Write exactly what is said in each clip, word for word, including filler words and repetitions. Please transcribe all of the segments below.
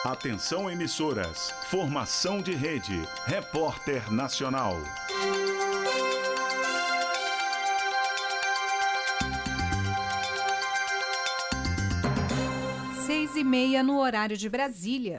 Atenção emissoras, formação de rede, Repórter Nacional. Seis e meia no horário de Brasília.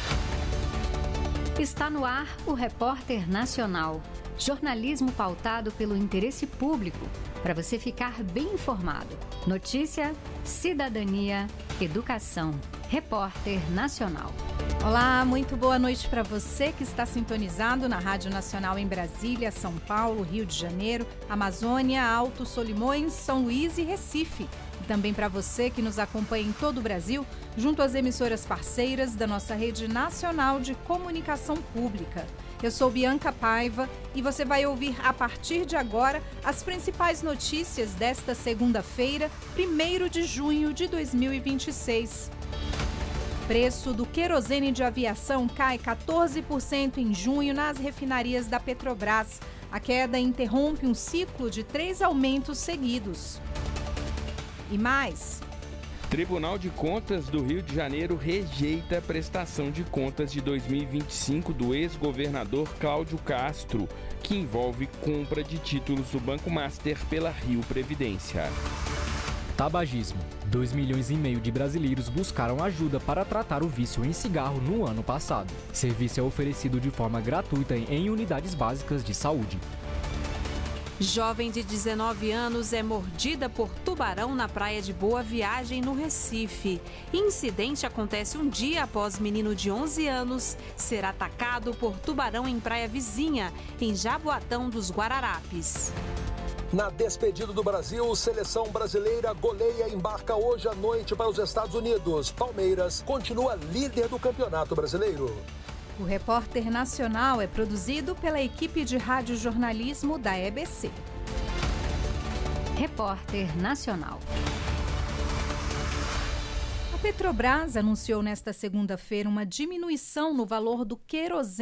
Está no ar o Repórter Nacional. Jornalismo pautado pelo interesse público, para você ficar bem informado. Notícia, cidadania, educação. Repórter Nacional. Olá, muito boa noite para você que está sintonizado na Rádio Nacional em Brasília, São Paulo, Rio de Janeiro, Amazônia, Alto Solimões, São Luís e Recife. E também para você que nos acompanha em todo o Brasil, junto às emissoras parceiras da nossa rede nacional de comunicação pública. Eu sou Bianca Paiva e você vai ouvir a partir de agora as principais notícias desta segunda-feira, primeiro de junho de dois mil e vinte e seis. Preço do querosene de aviação cai quatorze por cento em junho nas refinarias da Petrobras. A queda interrompe um ciclo de três aumentos seguidos. E mais... Tribunal de Contas do Rio de Janeiro rejeita a prestação de contas de dois mil e vinte e cinco do ex-governador Cláudio Castro, que envolve compra de títulos do Banco Master pela Rio Previdência. Tabagismo. dois milhões e meio de brasileiros buscaram ajuda para tratar o vício em cigarro no ano passado. Serviço é oferecido de forma gratuita em unidades básicas de saúde. Jovem de dezenove anos é mordida por tubarão na praia de Boa Viagem, no Recife. Incidente acontece um dia após menino de onze anos ser atacado por tubarão em praia vizinha, em Jaboatão dos Guararapes. Na despedida do Brasil, seleção brasileira goleia e embarca hoje à noite para os Estados Unidos. Palmeiras continua líder do Campeonato Brasileiro. O Repórter Nacional é produzido pela equipe de radiojornalismo da E B C. Repórter Nacional. A Petrobras anunciou nesta segunda-feira uma diminuição no valor do querosene